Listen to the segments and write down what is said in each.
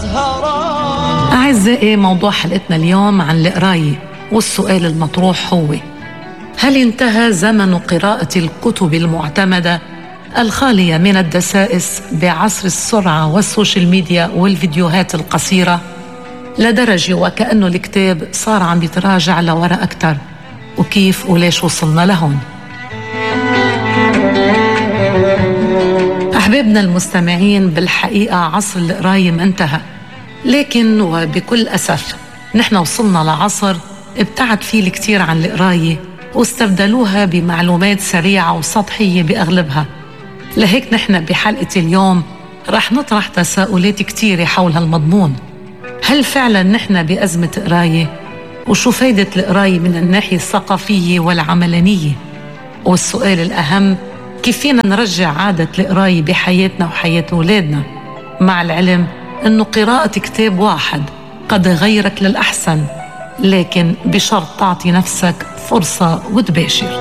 أعزائي، موضوع حلقتنا اليوم عن القراية، والسؤال المطروح هو: هل انتهى زمن قراءة الكتب المعتمدة الخالية من الدسائس بعصر السرعة والسوشيال ميديا والفيديوهات القصيرة، لدرجة وكأنه الكتاب صار عم يتراجع لورا أكتر؟ وكيف وليش وصلنا لهون؟ أحبابنا المستمعين، بالحقيقة عصر القراية ما انتهى، لكن وبكل أسف نحن وصلنا لعصر ابتعد فيه الكثير عن القراية واستبدلوها بمعلومات سريعة وسطحية بأغلبها. لهيك نحن بحلقة اليوم رح نطرح تساؤلات كثيرة حول هالمضمون. هل فعلا نحن بأزمة قراية؟ وشو فايدة القراية من الناحية الثقافية والعملانية؟ والسؤال الأهم: كيف فينا نرجع عادة القراية بحياتنا وحياة أولادنا، مع العلم أنه قراءة كتاب واحد قد يغيرك للأحسن، لكن بشرط تعطي نفسك فرصة وتباشر.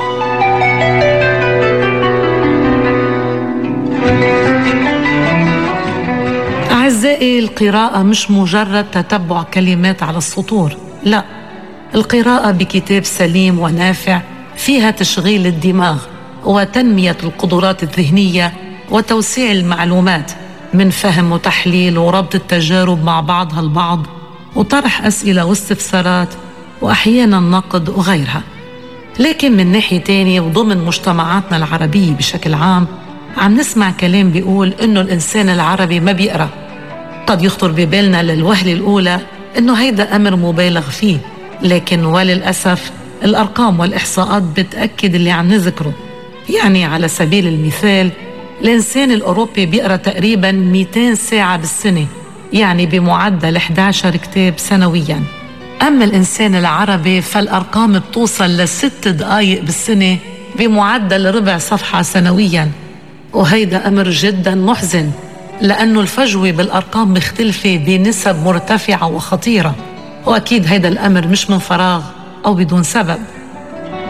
أعزائي، القراءة مش مجرد تتبع كلمات على السطور، لا، القراءة بكتاب سليم ونافع فيها تشغيل الدماغ وتنمية القدرات الذهنية وتوسيع المعلومات من فهم وتحليل وربط التجارب مع بعضها البعض وطرح أسئلة واستفسارات وأحيانا نقد وغيرها. لكن من ناحية تانية وضمن مجتمعاتنا العربية بشكل عام عم نسمع كلام بيقول إنه الإنسان العربي ما بيقرأ. قد يخطر ببالنا للوهلة الأولى إنه هيدا أمر مبالغ فيه، لكن وللأسف الأرقام والإحصاءات بتأكد اللي عم نذكره. يعني على سبيل المثال، الإنسان الأوروبي بيقرأ تقريباً 200 ساعة بالسنة، يعني بمعدل 11 كتاب سنوياً. أما الإنسان العربي فالأرقام بتوصل ل6 دقائق بالسنة بمعدل ربع صفحة سنوياً، وهيدا أمر جداً محزن، لأنه الفجوة بالأرقام مختلفة بنسب مرتفعة وخطيرة، وأكيد هيدا الأمر مش من فراغ أو بدون سبب.